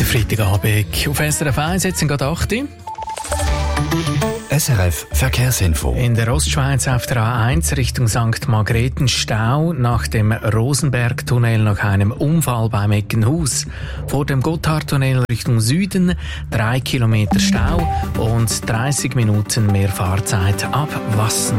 Freitagabend auf SRF 1, jetzt sind gerade 8 Uhr. SRF Verkehrsinfo. In der Ostschweiz auf der A1 Richtung St. Margrethen Stau nach dem Rosenbergtunnel nach einem Unfall beim Eckenhaus. Vor dem Gotthardtunnel Richtung Süden 3 Kilometer Stau und 30 Minuten mehr Fahrzeit ab Wassen.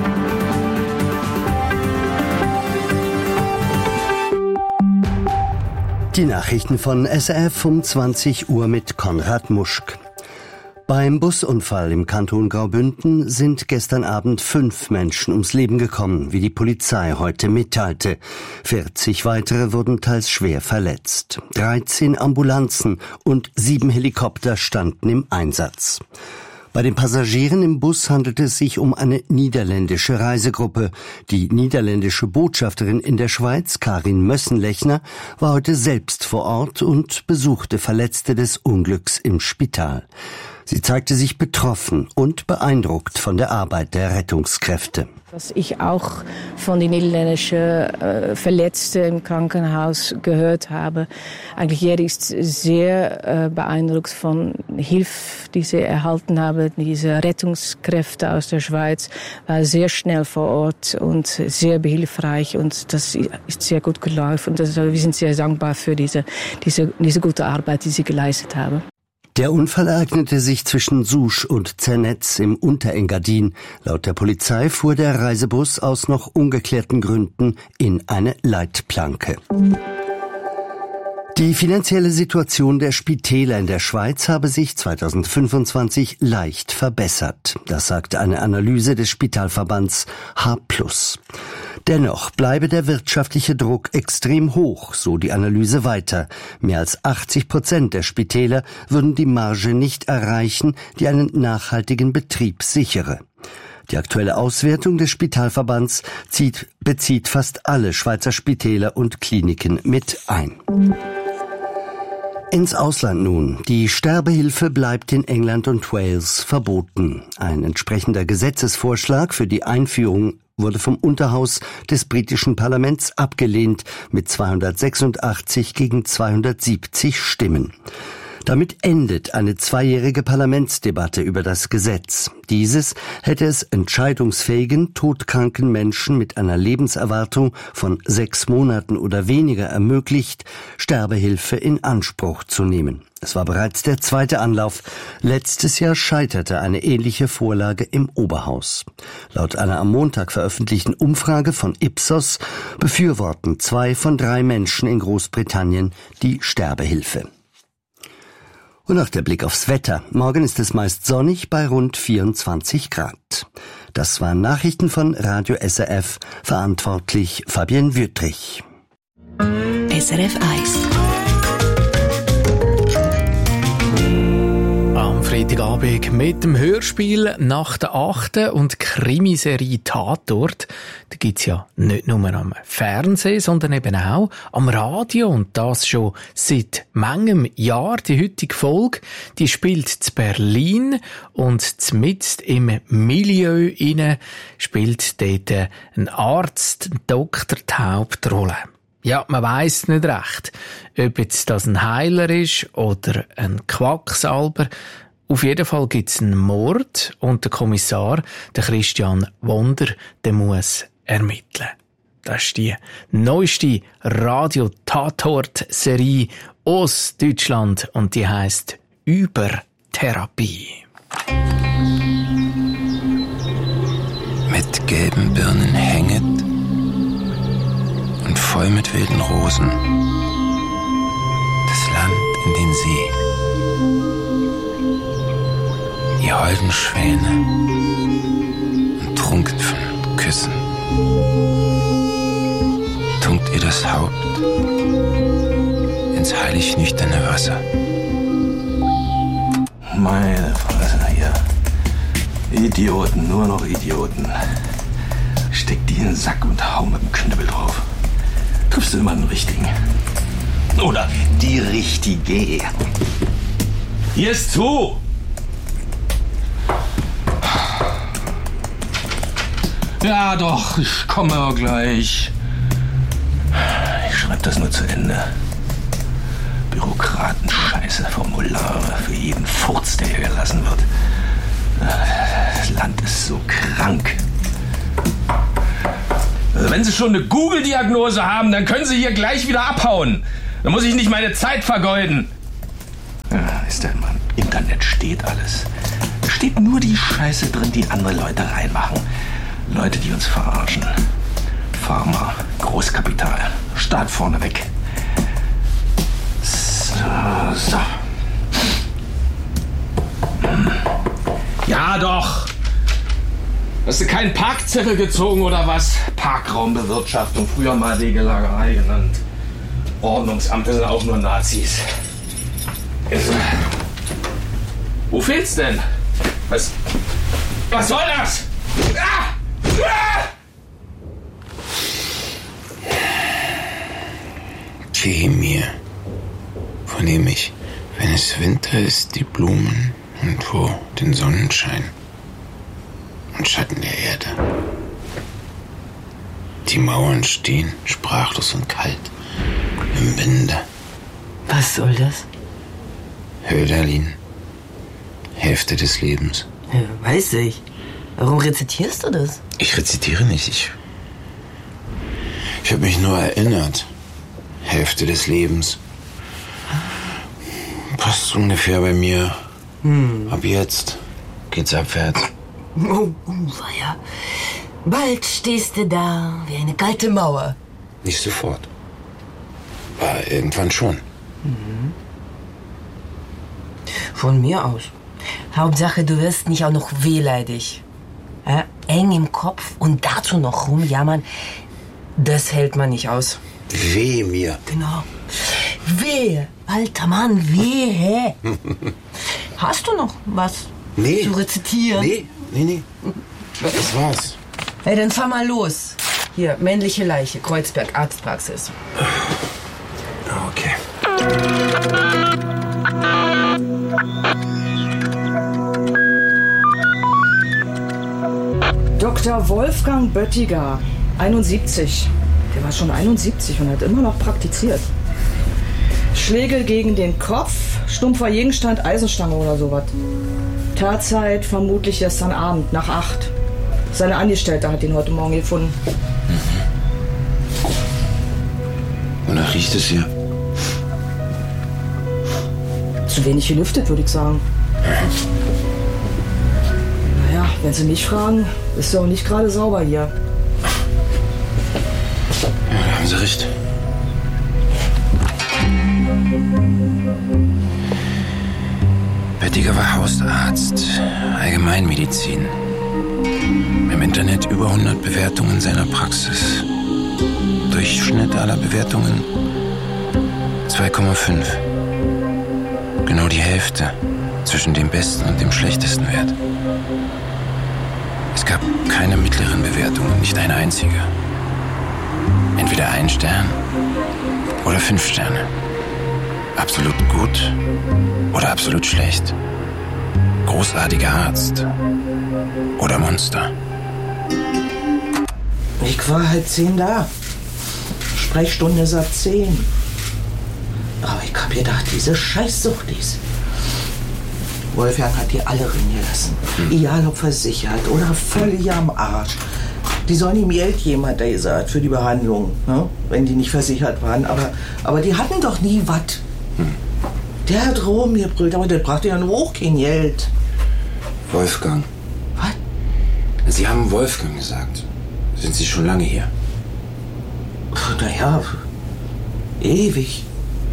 Die Nachrichten von SRF um 20 Uhr mit Konrad Muschk. Beim Busunfall im Kanton Graubünden sind gestern Abend 5 Menschen ums Leben gekommen, wie die Polizei heute mitteilte. 40 weitere wurden teils schwer verletzt. 13 Ambulanzen und 7 Helikopter standen im Einsatz. Bei den Passagieren im Bus handelte es sich um eine niederländische Reisegruppe. Die niederländische Botschafterin in der Schweiz, Karin Mössenlechner, war heute selbst vor Ort und besuchte Verletzte des Unglücks im Spital. Sie zeigte sich betroffen und beeindruckt von der Arbeit der Rettungskräfte. Was ich auch von den niederländischen Verletzten im Krankenhaus gehört habe, eigentlich jeder ist sehr beeindruckt von Hilfe, die sie erhalten haben. Diese Rettungskräfte aus der Schweiz waren sehr schnell vor Ort und sehr behilfreich und das ist sehr gut gelaufen. Und wir sind sehr dankbar für diese gute Arbeit, die sie geleistet haben. Der Unfall ereignete sich zwischen Susch und Zernetz im Unterengadin. Laut der Polizei fuhr der Reisebus aus noch ungeklärten Gründen in eine Leitplanke. Die finanzielle Situation der Spitäler in der Schweiz habe sich 2025 leicht verbessert. Das sagte eine Analyse des Spitalverbands H+. Dennoch bleibe der wirtschaftliche Druck extrem hoch, so die Analyse weiter. Mehr als 80% der Spitäler würden die Marge nicht erreichen, die einen nachhaltigen Betrieb sichere. Die aktuelle Auswertung des Spitalverbands bezieht fast alle Schweizer Spitäler und Kliniken mit ein. Ins Ausland nun. Die Sterbehilfe bleibt in England und Wales verboten. Ein entsprechender Gesetzesvorschlag für die Einführung wurde vom Unterhaus des britischen Parlaments abgelehnt mit 286 gegen 270 Stimmen. Damit endet eine 2-jährige Parlamentsdebatte über das Gesetz. Dieses hätte es entscheidungsfähigen, todkranken Menschen mit einer Lebenserwartung von 6 Monaten oder weniger ermöglicht, Sterbehilfe in Anspruch zu nehmen. Es war bereits der 2. Anlauf. Letztes Jahr scheiterte eine ähnliche Vorlage im Oberhaus. Laut einer am Montag veröffentlichten Umfrage von Ipsos befürworten 2 von 3 Menschen in Großbritannien die Sterbehilfe. Und noch der Blick aufs Wetter. Morgen ist es meist sonnig bei rund 24 Grad. Das waren Nachrichten von Radio SRF, verantwortlich Fabienne Wüttrich. SRF 1. Am Freitagabend mit dem Hörspiel «Nach der 8.» und Krimiserie «Tatort». Da gibt's ja nicht nur am Fernsehen, sondern eben auch am Radio. Und das schon seit manchem Jahr. Die heutige Folge, die spielt zu Berlin und mitten im Milieu inne spielt dort ein Arzt, ein Doktor, die Hauptrolle. Ja, man weiss nicht recht, ob jetzt das ein Heiler ist oder ein Quacksalber. Auf jeden Fall gibt's einen Mord und der Kommissar, der Christian Wonder, der muss ermitteln. Das ist die neueste Radio-Tatort-Serie aus Deutschland und die heisst Übertherapie. Mit gelben Birnen hänget und voll mit wilden Rosen. Das Land in den See. Ihr holden Schwäne und trunken von Küssen. Tunkt ihr das Haupt ins heilig nüchterne Wasser. Meine Fresse hier. Idioten, nur noch Idioten. Steck die in den Sack und hau mit dem Knüppel drauf. Triffst du immer den Richtigen. Oder die Richtige. Hier ist zu! Ja doch, ich komme aber gleich. Ich schreib das nur zu Ende. Bürokrat. Bürokratenscheiße, Formulare für jeden Furz, der hier gelassen wird. Das Land ist so krank. Also wenn Sie schon eine Google-Diagnose haben, dann können Sie hier gleich wieder abhauen. Dann muss ich nicht meine Zeit vergeuden. Ja, ist denn, Mann, im Internet steht alles. Da steht nur die Scheiße drin, die andere Leute reinmachen. Leute, die uns verarschen. Pharma, Großkapital, Staat vorneweg. So. Ja doch. Hast du keinen Parkzettel gezogen oder was? Parkraumbewirtschaftung, früher mal Wegelagerei genannt. Ordnungsamt sind auch nur Nazis. Wo fehlt's denn? Was soll das? Ah! Ah! Chemie, von dem ich, wenn es Winter ist, die Blumen und vor den Sonnenschein und Schatten der Erde. Die Mauern stehen sprachlos und kalt im Winde. Was soll das? Hölderlin, Hälfte des Lebens. Ja, weiß ich. Warum rezitierst du das? Ich rezitiere nicht, ich habe mich nur erinnert. Hälfte des Lebens. Passt ungefähr bei mir. Ab jetzt geht's abwärts. Oh, weia. Bald stehst du da wie eine kalte Mauer. Nicht sofort. Aber irgendwann schon. Von mir aus. Hauptsache, du wirst nicht auch noch wehleidig. Ja, eng im Kopf und dazu noch rumjammern, das hält man nicht aus. Weh mir. Genau. Wehe, alter Mann, wehe. Hast du noch was zu rezitieren? Nee. Das war's. Hey, dann fahr mal los. Hier, männliche Leiche, Kreuzberg, Arztpraxis. Okay. Dr. Wolfgang Böttiger, 71. Der war schon 71 und hat immer noch praktiziert. Schläge gegen den Kopf, stumpfer Gegenstand, Eisenstange oder sowas. Tatzeit vermutlich gestern Abend nach 8. Seine Angestellte hat ihn heute Morgen gefunden. Wonach riecht es hier? Zu wenig gelüftet, würde ich sagen. Naja, wenn Sie mich fragen, ist ja auch nicht gerade sauber hier. Ja, da haben Sie recht. Böttiger war Hausarzt, Allgemeinmedizin. Im Internet über 100 Bewertungen seiner Praxis. Durchschnitt aller Bewertungen 2,5. Genau die Hälfte zwischen dem besten und dem schlechtesten Wert. Es gab keine mittleren Bewertungen, nicht eine einzige. Entweder 1 Stern oder 5 Sterne. Absolut gut oder absolut schlecht. Großartiger Arzt oder Monster. Ich war halt 10 da. Sprechstunde sagt 10. Aber ich hab gedacht, diese Scheißsuchtis. Wolfgang hat die alle reingelassen. Egal ob versichert oder völlig am Arsch. Die sollen ihm Geld geben, hat er gesagt, für die Behandlung, ne? Wenn die nicht versichert waren. Aber die hatten doch nie was. Der hat rumgebrüllt, aber der brachte ja nur auch kein Geld. Wolfgang. Was? Sie haben Wolfgang gesagt. Sind Sie schon lange hier? Naja, ewig.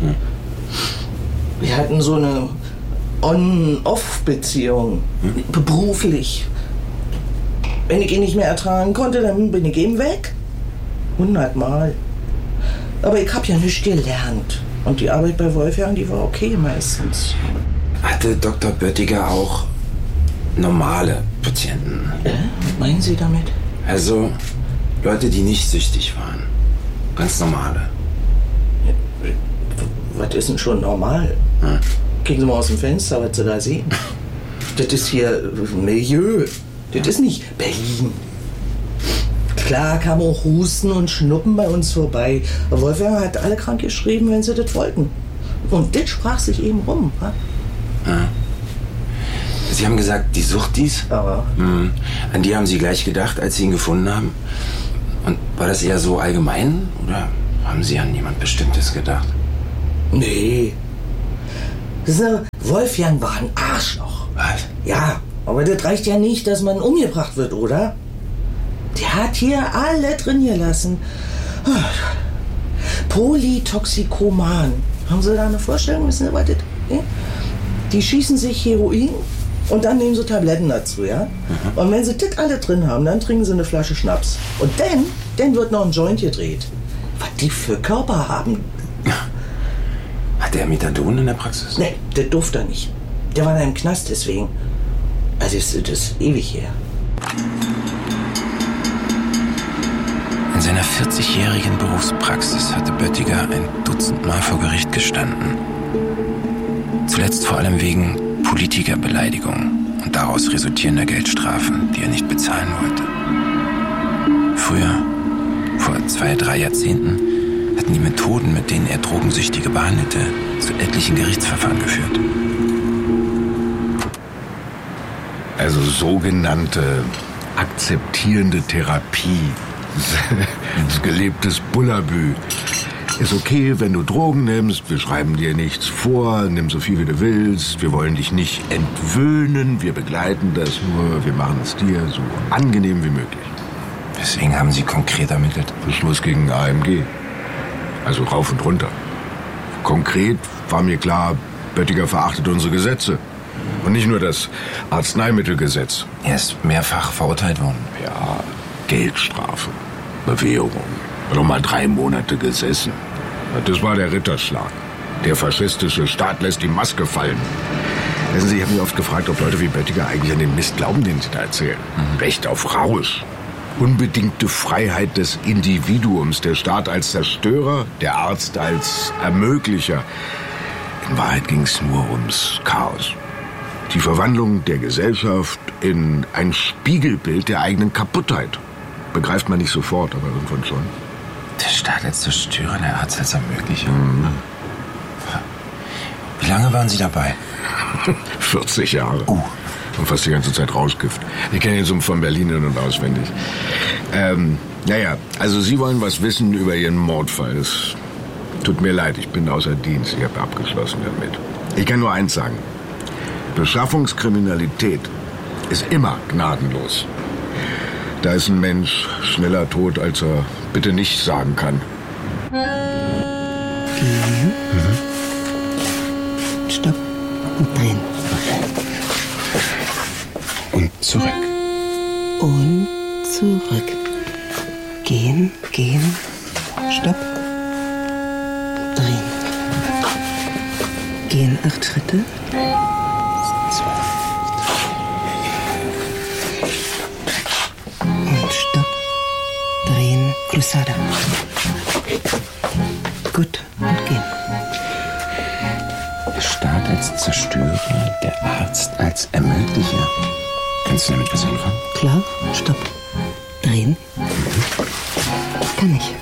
Wir hatten so eine On-Off-Beziehung. Beruflich. Wenn ich ihn nicht mehr ertragen konnte, dann bin ich eben weg. 100 Mal. Aber ich hab ja nichts gelernt. Und die Arbeit bei Wolfgang, die war okay meistens. Hatte Dr. Böttiger auch normale Patienten? Was meinen Sie damit? Also Leute, die nicht süchtig waren. Ganz normale. Was ist denn schon normal? Kriegen Sie mal aus dem Fenster, was Sie da sehen. Das ist hier Milieu. Das ist nicht Berlin. Klar kam auch Husten und Schnuppen bei uns vorbei. Aber Wolfgang hat alle krank geschrieben, wenn sie das wollten. Und das sprach sich eben rum. Ha? Ja. Sie haben gesagt, die Suchtis? Ja. An die haben Sie gleich gedacht, als Sie ihn gefunden haben? Und war das eher so allgemein? Oder haben Sie an jemand Bestimmtes gedacht? Nee. Wolfgang war ein Arschloch. Was? Ja, aber das reicht ja nicht, dass man umgebracht wird, oder? Der hat hier alle drin gelassen. Polytoxikoman. Haben Sie da eine Vorstellung? Wissen Sie, was das ist? Die schießen sich Heroin und dann nehmen sie Tabletten dazu, ja? Und wenn sie das alle drin haben, dann trinken sie eine Flasche Schnaps. Und dann wird noch ein Joint gedreht. Was die für Körper haben. Hat der Methadon in der Praxis? Nee, der durfte er nicht. Der war da im Knast deswegen. Also das ist ewig her. In seiner 40-jährigen Berufspraxis hatte Böttiger ein Dutzendmal vor Gericht gestanden. Zuletzt vor allem wegen Politikerbeleidigung und daraus resultierender Geldstrafen, die er nicht bezahlen wollte. Früher, vor 2-3 Jahrzehnten, hatten die Methoden, mit denen er Drogensüchtige behandelte, zu etlichen Gerichtsverfahren geführt. Also sogenannte akzeptierende Therapie. Das gelebtes Bullabü. Ist okay, wenn du Drogen nimmst, wir schreiben dir nichts vor, nimm so viel wie du willst, wir wollen dich nicht entwöhnen, wir begleiten das nur, wir machen es dir so angenehm wie möglich. Deswegen haben Sie konkret ermittelt? Beschluss gegen AMG. Also rauf und runter. Konkret war mir klar, Böttiger verachtet unsere Gesetze. Und nicht nur das Arzneimittelgesetz. Er ist mehrfach verurteilt worden. Ja, Geldstrafe, Bewährung. Noch mal 3 Monate gesessen. Das war der Ritterschlag. Der faschistische Staat lässt die Maske fallen. Wissen Sie, ich habe mich oft gefragt, ob Leute wie Böttiger eigentlich an den Mist glauben, den sie da erzählen. Recht auf Rausch. Unbedingte Freiheit des Individuums. Der Staat als Zerstörer, der Arzt als Ermöglicher. In Wahrheit ging es nur ums Chaos. Die Verwandlung der Gesellschaft in ein Spiegelbild der eigenen Kaputtheit. Begreift man nicht sofort, aber irgendwann schon. Der Staat als Zerstörer, der Arzt als Ermöglicher. Wie lange waren Sie dabei? 40 Jahre. Und fast die ganze Zeit Rauschgift. Ich kenne ihn so von Berlin in- und auswendig. Naja, also Sie wollen was wissen über Ihren Mordfall. Es tut mir leid, ich bin außer Dienst. Ich habe abgeschlossen damit. Ich kann nur eins sagen. Beschaffungskriminalität ist immer gnadenlos. Da ist ein Mensch schneller tot, als er bitte nicht sagen kann. Gehen. Stopp. Und drehen. Und zurück. Und zurück. Gehen, gehen. Stopp. Drehen. Gehen 8 Schritte. Und stopp. Drehen. Cruzada. Gut. Und gehen. Der Staat als Zerstörer, der Arzt als Ermöglicher. Kannst du damit was anfangen? Klar. Stopp. Drehen. Kann ich.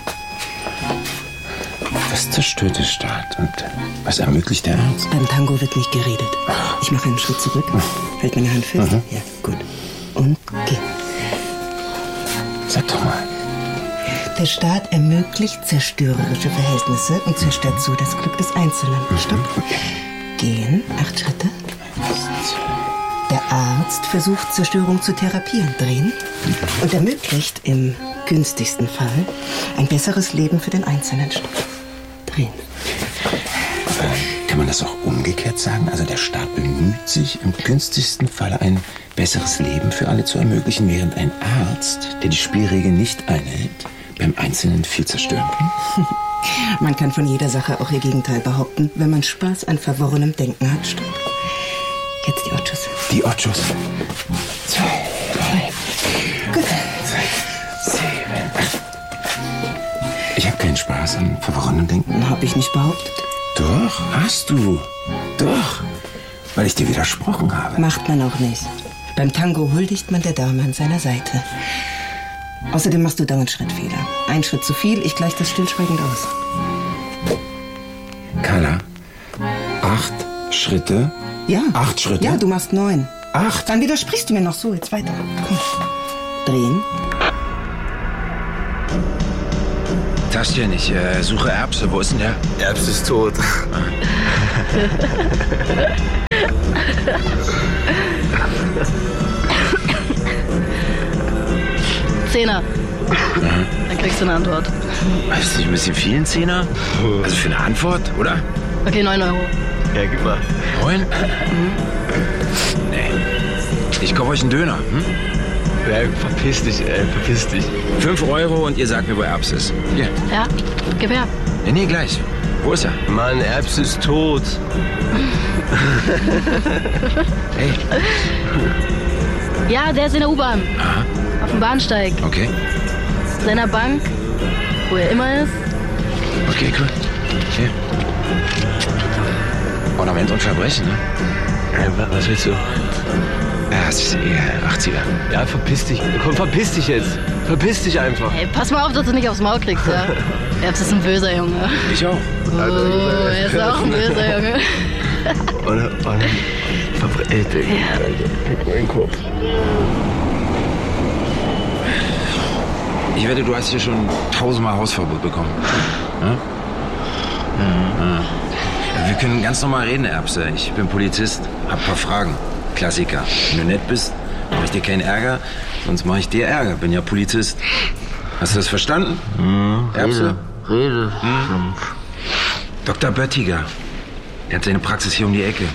Was zerstört der Staat und was ermöglicht der Arzt? Beim Tango wird nicht geredet. Ich mache einen Schritt zurück. Hält meine Hand fest? Ja, gut. Und gehen. Sag doch mal. Der Staat ermöglicht zerstörerische Verhältnisse und zerstört so das Glück des Einzelnen. Stopp. Gehen. 8 Schritte. Der Arzt versucht, Zerstörung zu therapieren. Drehen. Und ermöglicht im günstigsten Fall ein besseres Leben für den Einzelnen. Stopp. Drehen. Kann man das auch umgekehrt sagen? Also der Staat bemüht sich, im günstigsten Falle ein besseres Leben für alle zu ermöglichen, während ein Arzt, der die Spielregeln nicht einhält, beim Einzelnen viel zerstören kann? Man kann von jeder Sache auch ihr Gegenteil behaupten, wenn man Spaß an verworrenem Denken hat. Stopp. Jetzt die Ochos. Die Ochos. 2, 3, Gut. 6, 7, 8. Ich habe keinen Spaß an verworrenem Denken. Hab ich nicht behauptet. Doch, hast du. Doch. Weil ich dir widersprochen habe. Macht man auch nicht. Beim Tango huldigt man der Dame an seiner Seite. Außerdem machst du dauernd Schrittfehler. Ein Schritt zu viel, ich gleiche das stillschweigend aus. Carla, Schritte? Ja. 8 Schritte? Ja, du machst 9. 8? Dann widersprichst du mir noch so. Jetzt weiter. Komm. Drehen. Taschen, ich suche Erbse. Wo ist denn der? Erbse ist tot. Zehner. Dann kriegst du eine Antwort. Ist nicht ein bisschen viel, ein Zehner? Also für eine Antwort, oder? Okay, 9 Euro. Ja, gib mal. 9? Nee. Ich kaufe euch einen Döner. Ja, verpiss dich, verpiss dich. 5 Euro und ihr sagt mir, wo Erbs ist. Hier. Ja, gib her. Nee, gleich. Wo ist er? Mann, Erbs ist tot. Hey. Ja, der ist in der U-Bahn. Aha. Auf dem Bahnsteig. Okay. Auf seiner Bank, wo er immer ist. Okay, cool. Hier. Ornament und Verbrechen, ne? Was willst du? Ja, das ist 80er. Ja, verpiss dich. Komm, verpiss dich jetzt. Verpiss dich einfach. Hey, pass mal auf, dass du nicht aufs Maul kriegst, ja? Erbs ist ein böser Junge. Ich auch. Oh, er ist auch ein böser Junge. Und Verbrete. Gib mir den Kopf. Ich wette, du hast hier schon 1000-mal Hausverbot bekommen. Ja? Ja. Wir können ganz normal reden, Erbse. Ich bin Polizist, hab ein paar Fragen. Klassiker. Wenn du nett bist, mache ich dir keinen Ärger, sonst mache ich dir Ärger. Bin ja Polizist. Hast du das verstanden? Erbse? Rede. Dr. Böttiger. Der hat seine Praxis hier um die Ecke.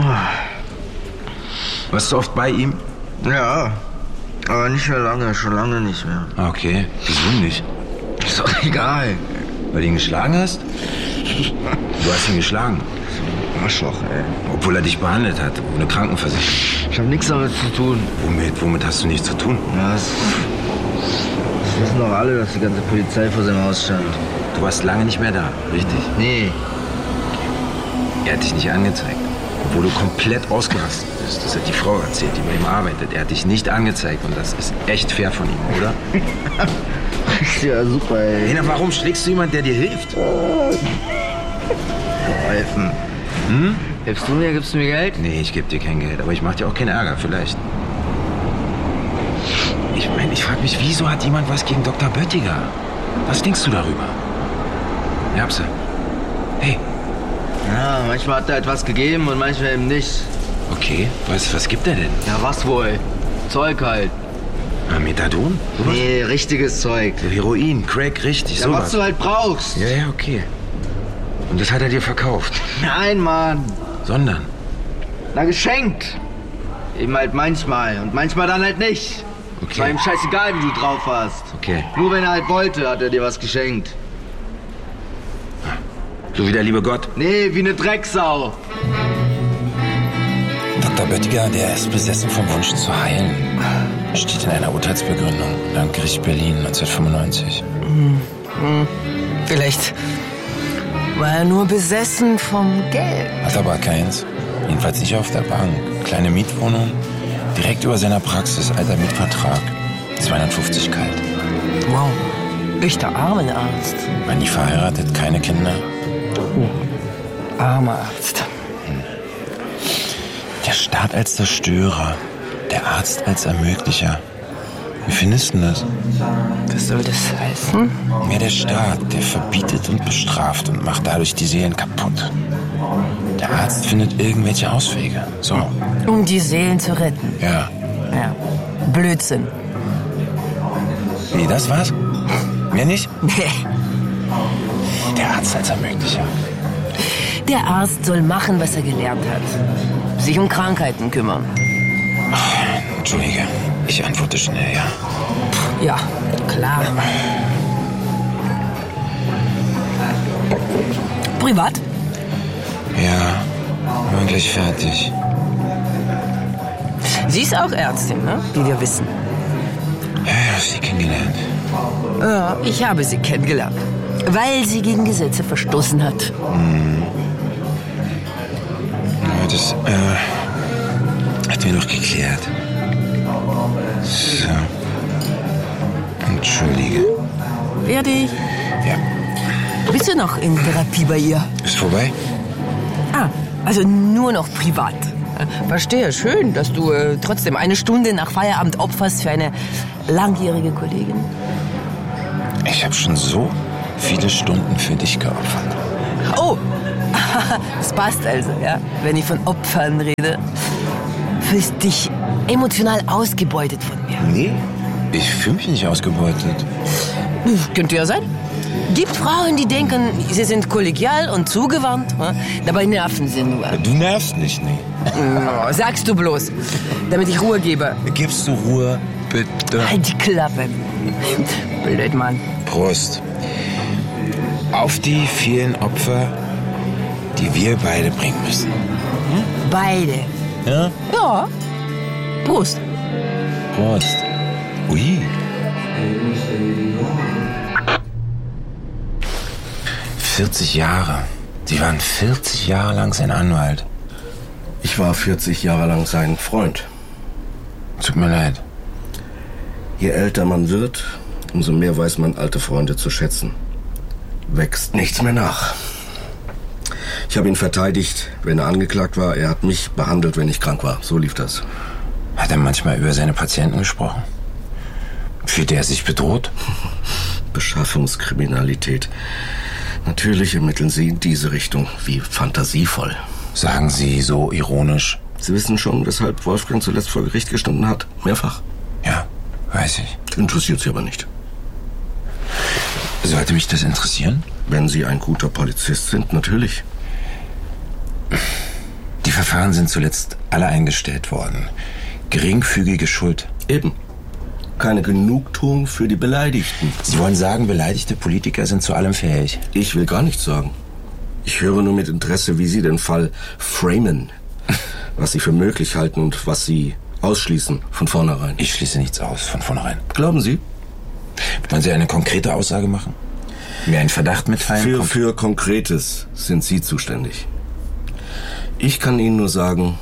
Warst du oft bei ihm? Ja, aber nicht mehr lange, schon lange nicht mehr. Okay, wieso nicht? Ist doch egal. Weil du ihn geschlagen hast? Du hast ihn geschlagen. Arschloch, ey. Obwohl er dich behandelt hat, ohne Krankenversicherung. Ich habe nichts damit zu tun. Womit hast du nichts zu tun? Ja, das wissen doch alle, dass die ganze Polizei vor seinem Haus stand. Du warst lange nicht mehr da, richtig? Nee. Er hat dich nicht angezeigt. Obwohl du komplett ausgerastet bist. Das hat die Frau erzählt, die bei ihm arbeitet. Er hat dich nicht angezeigt und das ist echt fair von ihm, oder? Ja, super, ey. Hey, warum schlägst du jemanden, der dir hilft? Helfen. Hilfst du mir, gibst du mir Geld? Nee, ich geb dir kein Geld, aber ich mach dir auch keinen Ärger, vielleicht. Ich frag mich, wieso hat jemand was gegen Dr. Böttiger? Was denkst du darüber? Erbse. Hey. Ja, manchmal hat er etwas gegeben und manchmal eben nicht. Okay, was gibt er denn? Ja, was wohl? Zeug halt. Methadon? Sowas? Nee, richtiges Zeug. So Heroin, Crack, richtig, ja, sowas. was du halt brauchst. Ja, okay. Und das hat er dir verkauft? Nein, Mann. Sondern? Na, geschenkt. Eben halt manchmal und manchmal dann halt nicht. Okay. War ihm scheißegal, wie du drauf warst. Okay. Nur wenn er halt wollte, hat er dir was geschenkt. So wie der liebe Gott? Nee, wie eine Drecksau. Dr. Böttiger, der ist besessen vom Wunsch zu heilen. Steht in einer Urteilsbegründung am Gericht Berlin 1995. Vielleicht war er nur besessen vom Geld. Hat aber keins. Jedenfalls nicht auf der Bank. Kleine Mietwohnung, direkt über seiner Praxis, alter Mietvertrag. 250 kalt. Wow, echter Armenarzt. War nie verheiratet, keine Kinder. Armer Arzt. Der Staat als Zerstörer, der Arzt als Ermöglicher. Wie findest du das? Was soll das heißen? Ja, der Staat, der verbietet und bestraft und macht dadurch die Seelen kaputt. Der Arzt findet irgendwelche Auswege. So. Um die Seelen zu retten. Ja. Ja. Blödsinn. Nee, das war's? Mehr nicht? Nee. Der Arzt als Ermöglicher. Der Arzt soll machen, was er gelernt hat. Sich um Krankheiten kümmern. Entschuldige, ich antworte schnell, ja. Ja, klar. Privat? Ja, wir sind gleich fertig. Sie ist auch Ärztin, ne? Wie wir wissen. Ja, ich habe sie kennengelernt. Ja, ich habe sie kennengelernt. Weil sie gegen Gesetze verstoßen hat. Ja, das hat wir noch geklärt. So. Entschuldige. Fertig? Ja. Bist du noch in Therapie bei ihr? Ist vorbei? Ah, Also nur noch privat. Verstehe, schön, dass du trotzdem eine Stunde nach Feierabend opferst für eine langjährige Kollegin. Ich habe schon so viele Stunden für dich geopfert. Oh, das passt also, ja, wenn ich von Opfern rede. Fühlst dich emotional ausgebeutet von mir? Nee, ich fühle mich nicht ausgebeutet. Könnte ja sein. Gibt Frauen, die denken, sie sind kollegial und zugewandt. Dabei nerven sie nur. Du nervst nicht, nee. No, sagst du bloß, damit ich Ruhe gebe. Gibst du Ruhe, bitte? Halt die Klappe. Blöd, Mann. Prost. Auf die vielen Opfer, die wir beide bringen müssen. Beide? Ja? Ja. Prost. Prost. Ui. 40 Jahre. Sie waren 40 Jahre lang sein Anwalt. Ich war 40 Jahre lang sein Freund. Tut mir leid. Je älter man wird, umso mehr weiß man alte Freunde zu schätzen. Wächst nichts mehr nach. Ich habe ihn verteidigt, wenn er angeklagt war. Er hat mich behandelt, wenn ich krank war. So lief das. Hat er manchmal über seine Patienten gesprochen? Fühlte er sich bedroht? Beschaffungskriminalität. Natürlich ermitteln Sie in diese Richtung. Wie fantasievoll. Sagen Sie so ironisch. Sie wissen schon, weshalb Wolfgang zuletzt vor Gericht gestanden hat? Mehrfach. Ja, weiß ich. Interessiert Sie aber nicht. Sollte mich das interessieren? Wenn Sie ein guter Polizist sind, natürlich. Die Verfahren sind zuletzt alle eingestellt worden. Geringfügige Schuld. Eben. Keine Genugtuung für die Beleidigten. Sie wollen sagen, beleidigte Politiker sind zu allem fähig? Ich will gar nichts sagen. Ich höre nur mit Interesse, wie Sie den Fall framen. Was Sie für möglich halten und was Sie ausschließen von vornherein. Ich schließe nichts aus von vornherein. Glauben Sie? Wollen Sie eine konkrete Aussage machen? Mir einen Verdacht mitteilen? Für Konkretes sind Sie zuständig. Ich kann Ihnen nur sagen,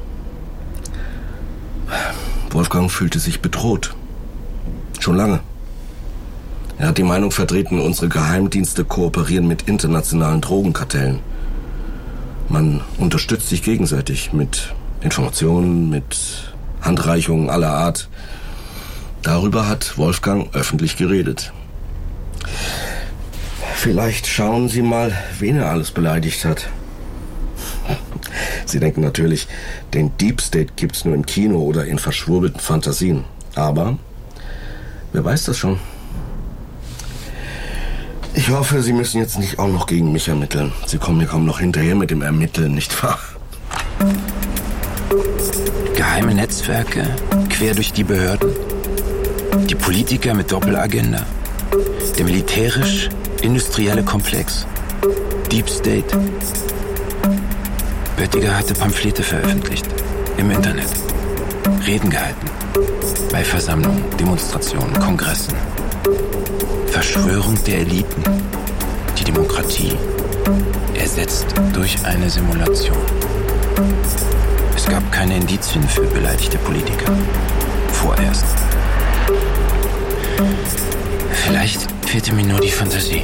Wolfgang fühlte sich bedroht. Schon lange. Er hat die Meinung vertreten, unsere Geheimdienste kooperieren mit internationalen Drogenkartellen. Man unterstützt sich gegenseitig mit Informationen, mit Handreichungen aller Art. Darüber hat Wolfgang öffentlich geredet. Vielleicht schauen Sie mal, wen er alles beleidigt hat. Sie denken natürlich, den Deep State gibt's nur im Kino oder in verschwurbelten Fantasien. Aber wer weiß das schon? Ich hoffe, Sie müssen jetzt nicht auch noch gegen mich ermitteln. Sie kommen mir kaum noch hinterher mit dem Ermitteln, nicht wahr? Geheime Netzwerke, quer durch die Behörden. Die Politiker mit Doppelagenda. Der militärisch-industrielle Komplex. Deep State. Böttiger hatte Pamphlete veröffentlicht. Im Internet. Reden gehalten. Bei Versammlungen, Demonstrationen, Kongressen. Verschwörung der Eliten. Die Demokratie. Ersetzt durch eine Simulation. Es gab keine Indizien für beleidigte Politiker. Vorerst. Vielleicht fehlte mir nur die Fantasie.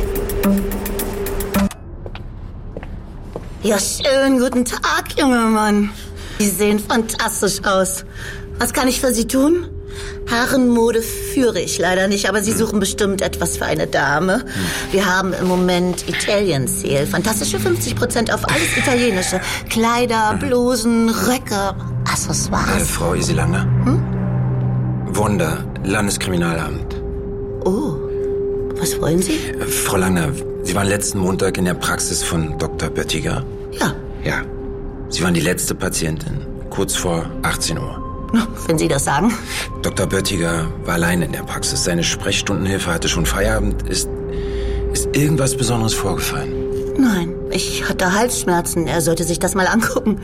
Ja, schönen guten Tag, junger Mann. Sie sehen fantastisch aus. Was kann ich für Sie tun? Herrenmode führe ich leider nicht, aber Sie suchen bestimmt etwas für eine Dame. Wir haben im Moment Italian Sale. Fantastische 50% auf alles Italienische. Kleider, Blusen, Röcke, Accessoires. Frau Isilanger? Wonder, Landeskriminalamt. Oh, was wollen Sie? Frau Langer, Sie waren letzten Montag in der Praxis von Dr. Böttiger? Ja. Ja. Sie waren die letzte Patientin, kurz vor 18 Uhr. Wenn Sie das sagen. Dr. Böttiger war allein in der Praxis. Seine Sprechstundenhilfe hatte schon Feierabend. Ist irgendwas Besonderes vorgefallen? Nein, ich hatte Halsschmerzen. Er sollte sich das mal angucken.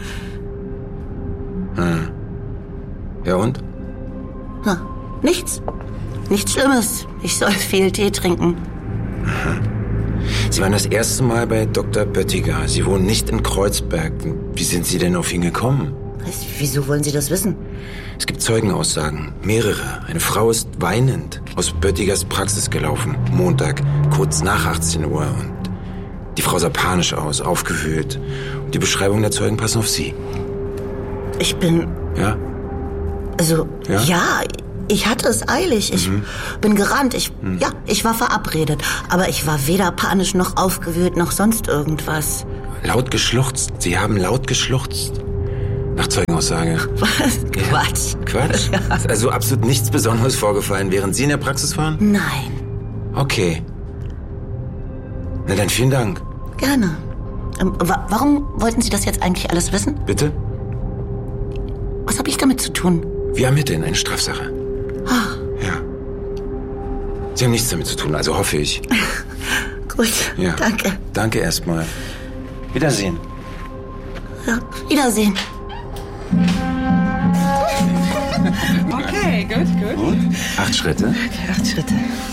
Ja und? Nichts. Nichts Schlimmes. Ich soll viel Tee trinken. Sie waren das erste Mal bei Dr. Böttiger. Sie wohnen nicht in Kreuzberg. Wie sind Sie denn auf ihn gekommen? Wieso wollen Sie das wissen? Es gibt Zeugenaussagen. Mehrere. Eine Frau ist weinend aus Böttigers Praxis gelaufen. Montag, kurz nach 18 Uhr. Und die Frau sah panisch aus, aufgewühlt. Die Beschreibung der Zeugen passen auf Sie. Ich bin... Ja? Also, Ja? ja, ich hatte es eilig. Ich bin gerannt. Ich war verabredet. Aber ich war weder panisch noch aufgewühlt noch sonst irgendwas. Laut geschluchzt. Sie haben laut geschluchzt. Nach Zeugenaussage. Was? Quatsch. Quatsch? Ist also absolut nichts Besonderes vorgefallen, während Sie in der Praxis waren? Nein. Okay. Na dann vielen Dank. Gerne. Warum wollten Sie das jetzt eigentlich alles wissen? Bitte? Was habe ich damit zu tun? Wir ermitteln eine Strafsache. Ah. Ja. Sie haben nichts damit zu tun, also hoffe ich. Gut, Ja. danke. Danke erstmal. Wiedersehen. Ja, Wiedersehen. Okay, gut. Und? 8 Schritte. Okay, 8 Schritte.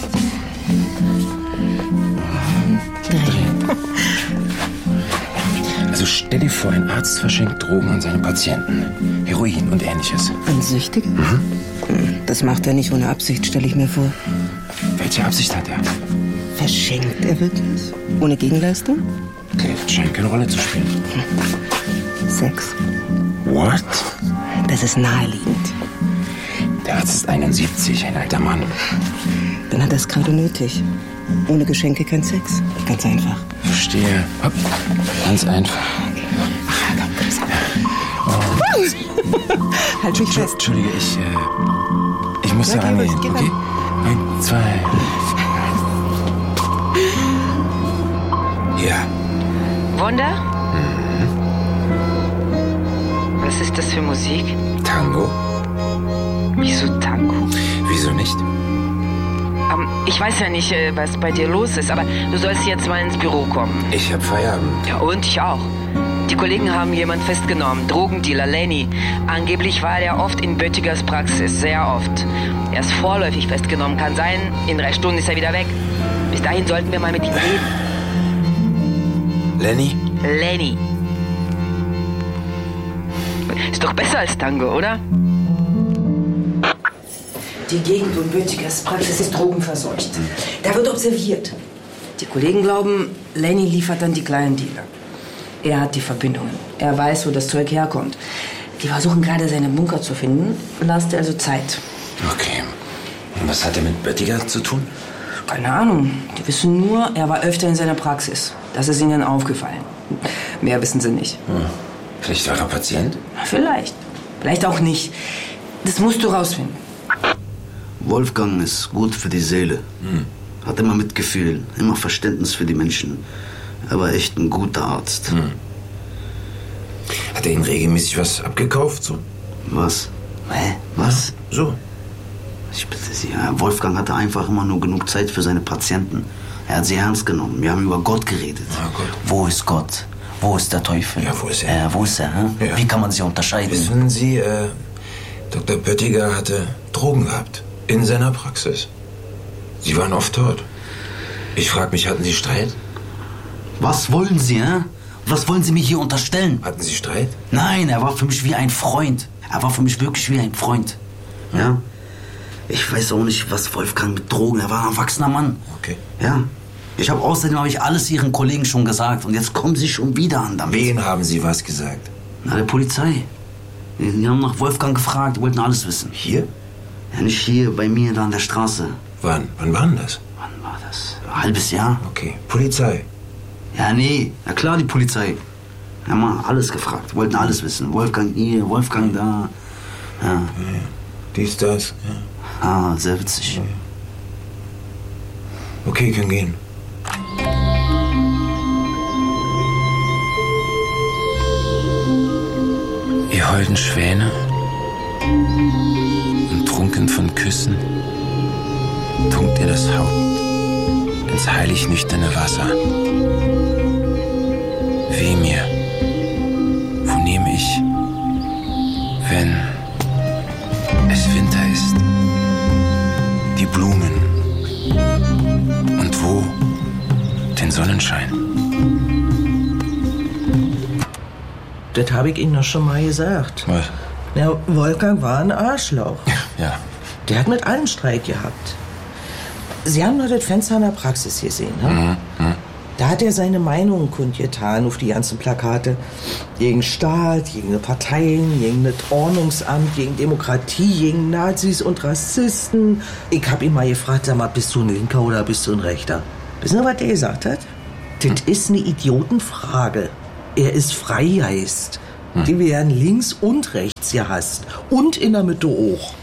Also stell dir vor, ein Arzt verschenkt Drogen an seine Patienten. Heroin und Ähnliches. Ein Süchtiger? Das macht er nicht ohne Absicht, stelle ich mir vor. Welche Absicht hat er? Verschenkt er wirklich? Ohne Gegenleistung? Okay, das scheint keine Rolle zu spielen. Sex. What? Das ist naheliegend. Der Arzt ist 71, ein alter Mann. Dann hat er es gerade nötig. Ohne Geschenke kein Sex. Ganz einfach. Verstehe. Hopp. Ganz einfach. Halt mich fest. Entschuldige, ich muss da rangehen, okay? 1, 2. Ja. Wunder? Was ist das für Musik? Tango? Wieso Tango? Wieso nicht? Ich weiß ja nicht, was bei dir los ist, aber du sollst jetzt mal ins Büro kommen. Ich hab Feierabend. Ja, und ich auch. Die Kollegen haben jemanden festgenommen, Drogendealer Lenny. Angeblich war er oft in Böttigers Praxis, sehr oft. Er ist vorläufig festgenommen, kann sein, in 3 Stunden ist er wieder weg. Bis dahin sollten wir mal mit ihm reden. Lenny? Lenny. Ist doch besser als Tango, oder? Die Gegend um Böttigers Praxis ist drogenverseucht. Da wird observiert. Die Kollegen glauben, Lenny liefert dann die kleinen Dealer. Er hat die Verbindungen. Er weiß, wo das Zeug herkommt. Die versuchen gerade, seine Bunker zu finden. Lasst also Zeit. Okay. Und was hat er mit Böttiger zu tun? Keine Ahnung. Die wissen nur, er war öfter in seiner Praxis. Das ist ihnen aufgefallen. Mehr wissen sie nicht. Vielleicht war er Patient? Vielleicht. Vielleicht auch nicht. Das musst du rausfinden. Wolfgang ist gut für die Seele. Hat immer Mitgefühl, immer Verständnis für die Menschen. Er war echt ein guter Arzt. Hat er Ihnen regelmäßig was abgekauft? So? Was? Hä? Was? So. Ich bitte Sie, Wolfgang hatte einfach immer nur genug Zeit für seine Patienten. Er hat sie ernst genommen. Wir haben über Gott geredet. Gott. Wo ist Gott? Wo ist der Teufel? Ja, wo ist er? Wo ist er? Ja. Wie kann man sie unterscheiden? Wissen Sie, Dr. Böttiger hatte Drogen gehabt. In seiner Praxis. Sie waren oft tot. Ich frage mich, hatten Sie Streit? Was wollen Sie, Was wollen Sie mir hier unterstellen? Hatten Sie Streit? Nein, er war für mich wie ein Freund. Er war für mich wirklich wie ein Freund. Ja? Ich weiß auch nicht, was Wolfgang mit Drogen... Er war ein erwachsener Mann. Okay. Ja? Außerdem habe ich alles Ihren Kollegen schon gesagt. Und jetzt kommen Sie schon wieder an damit. Wem haben Sie was gesagt? Na, der Polizei. Die haben nach Wolfgang gefragt, wollten alles wissen. Hier? Ja, nicht hier, bei mir, da an der Straße. Wann? Wann war denn das? Wann war das? Ein halbes Jahr. Okay. Polizei? Ja, nee. Na klar, die Polizei. Haben mal alles gefragt, wollten alles wissen. Wolfgang hier, Wolfgang da. Ja. Dies, das. Ja. Sehr witzig. Okay, können gehen. Ihr holden Schwäne und trunken von Küssen, tunkt ihr das Haupt ins heilig nüchterne Wasser. Weh mir, wo nehme ich, wenn es Winter ist, die Blumen und wo den Sonnenschein? Das habe ich Ihnen doch schon mal gesagt. Was? Ja, Wolfgang war ein Arschloch. Ja. Der hat mit allen Streit gehabt. Sie haben doch das Fenster in der Praxis gesehen, ne? Da hat er seine Meinung kundgetan auf die ganzen Plakate. Gegen Staat, gegen die Parteien, gegen das Ordnungsamt, gegen Demokratie, gegen Nazis und Rassisten. Ich hab ihn mal gefragt, sag mal, bist du ein Linker oder bist du ein Rechter? Wissen Sie, was der gesagt hat? Das ist eine Idiotenfrage. Er ist Freigeist. Die werden links und rechts gehasst. Und in der Mitte auch.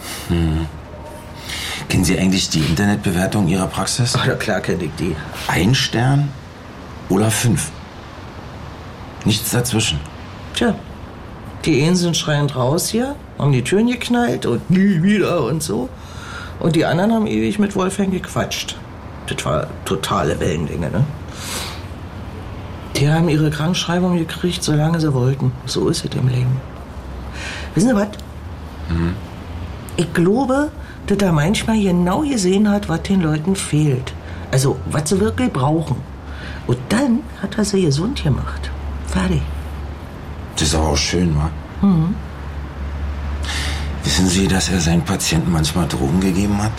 Kennen Sie eigentlich die Internetbewertung Ihrer Praxis? Ach, ja klar kenne ich die. 1 Stern oder 5? Nichts dazwischen. Tja, die einen sind schreiend raus hier, haben die Türen geknallt und nie wieder und so. Und die anderen haben ewig mit Wolfgang gequatscht. Das war totale Wellenlänge, ne? Die haben ihre Krankschreibung gekriegt, solange sie wollten. So ist es im Leben. Wissen Sie was? Ich glaube, dass er manchmal genau gesehen hat, was den Leuten fehlt. Also, was sie wirklich brauchen. Und dann hat er sie gesund gemacht. Fertig. Das ist aber auch schön, wa? Wissen Sie, dass er seinen Patienten manchmal Drogen gegeben hat?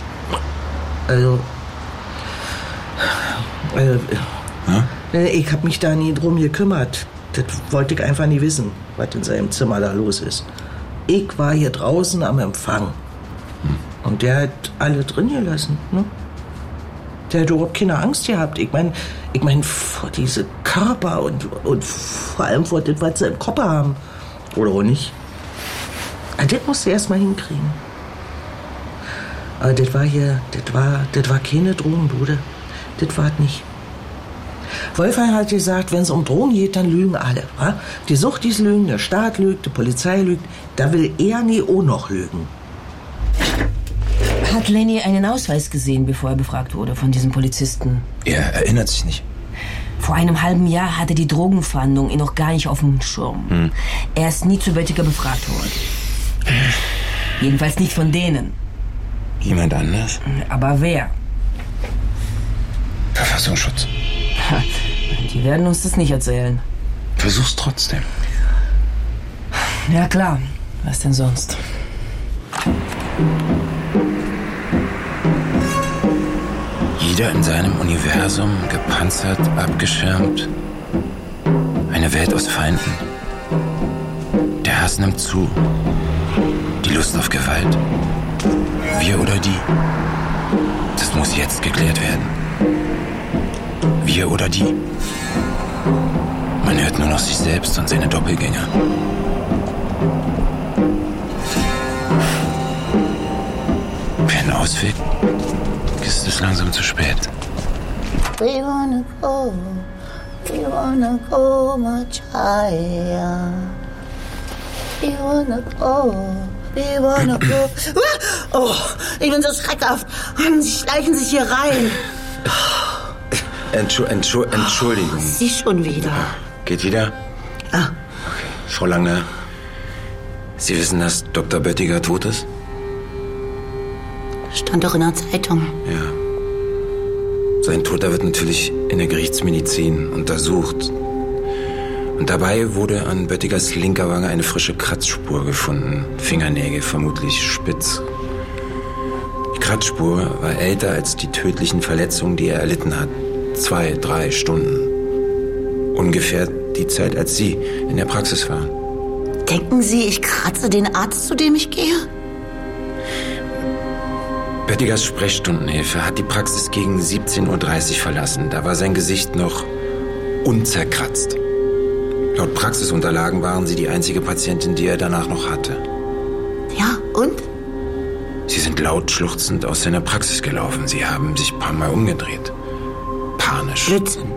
Ich hab mich da nie drum gekümmert. Das wollte ich einfach nie wissen, was in seinem Zimmer da los ist. Ich war hier draußen am Empfang. Und der hat alle drin gelassen, ne? Der hat überhaupt keine Angst gehabt. Ich mein, vor diese Körper und vor allem vor dem, was sie im Kopf haben. Oder auch nicht. Das musst du erst mal hinkriegen. Aber das war keine Drogenbude. Das war nicht. Wolfgang hat gesagt, wenn es um Drogen geht, dann lügen alle. Wa? Die Suchtis lügen, der Staat lügt, die Polizei lügt. Da will er nie auch noch lügen. Hat Lenny einen Ausweis gesehen, bevor er befragt wurde von diesem Polizisten? Er erinnert sich nicht. Vor einem halben Jahr hatte die Drogenfahndung ihn noch gar nicht auf dem Schirm. Er ist nie zu Böttiger befragt worden. Jedenfalls nicht von denen. Jemand anders? Aber wer? Verfassungsschutz. Die werden uns das nicht erzählen. Versuch's trotzdem. Ja klar, was denn sonst? Jeder in seinem Universum, gepanzert, abgeschirmt. Eine Welt aus Feinden. Der Hass nimmt zu. Die Lust auf Gewalt. Wir oder die? Das muss jetzt geklärt werden. Wir oder die? Man hört nur noch sich selbst und seine Doppelgänger. Für einen Ausweg ist es langsam zu spät. We wanna go much higher. We wanna go. Oh, ich bin so schreckhaft. Sie schleichen sich hier rein. Entschuldigung. Sie schon wieder. Geht wieder? Ah. Okay. Frau Langner, Sie wissen, dass Dr. Böttiger tot ist? Stand doch in der Zeitung. Ja. Sein Tod, wird natürlich in der Gerichtsmedizin untersucht. Und dabei wurde an Böttigers linker Wange eine frische Kratzspur gefunden. Fingernägel, vermutlich spitz. Die Kratzspur war älter als die tödlichen Verletzungen, die er erlitten hat. 2-3 Stunden. Ungefähr die Zeit, als Sie in der Praxis waren. Denken Sie, ich kratze den Arzt, zu dem ich gehe? Böttigers Sprechstundenhilfe hat die Praxis gegen 17:30 Uhr verlassen. Da war sein Gesicht noch unzerkratzt. Laut Praxisunterlagen waren Sie die einzige Patientin, die er danach noch hatte. Ja, und? Sie sind laut schluchzend aus seiner Praxis gelaufen. Sie haben sich ein paar Mal umgedreht. Panisch. Blödsinn.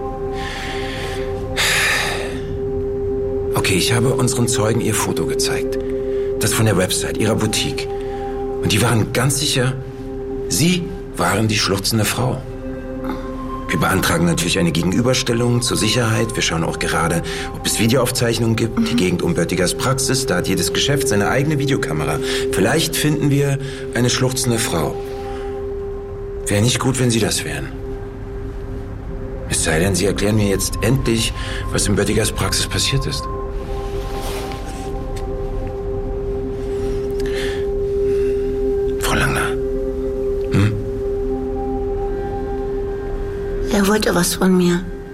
Okay, ich habe unseren Zeugen Ihr Foto gezeigt. Das von der Website, Ihrer Boutique. Und die waren ganz sicher, Sie waren die schluchzende Frau. Wir beantragen natürlich eine Gegenüberstellung zur Sicherheit. Wir schauen auch gerade, ob es Videoaufzeichnungen gibt. Die Gegend um Böttigers Praxis, da hat jedes Geschäft seine eigene Videokamera. Vielleicht finden wir eine schluchzende Frau. Wäre nicht gut, wenn Sie das wären. Es sei denn, Sie erklären mir jetzt endlich, was in Böttigers Praxis passiert ist. Frau Langner. Er wollte was von mir.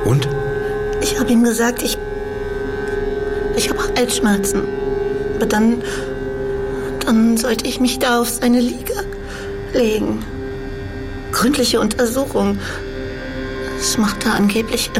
Und? Ich habe ihm gesagt, ich habe Halsschmerzen. Aber dann sollte ich mich da auf seine Liege legen. Gründliche Untersuchung. Das macht er angeblich immer.